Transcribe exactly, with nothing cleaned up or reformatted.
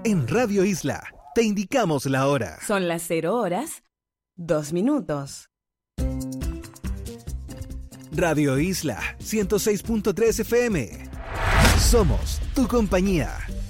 En Radio Isla, te indicamos la hora. Son las cero horas, dos minutos. Radio Isla, ciento seis punto tres F M. Somos tu compañía.